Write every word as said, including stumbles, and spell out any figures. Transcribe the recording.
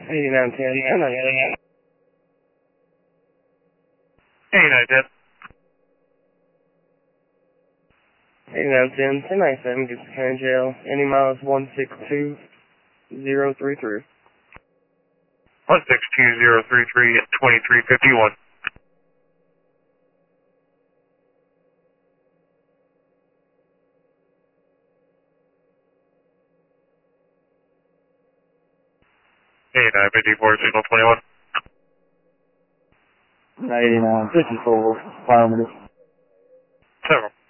eighty-nine ten, I'm not getting it. eighty-nine ten. eighty-nine ten, ten ninety-seven, gets to county jail. Any miles one six two zero three three. one six two zero three three at twenty-three fifty-one. eighty-nine fifty-four, signal twenty-one. eighty-nine fifty-four, affirmative. Several.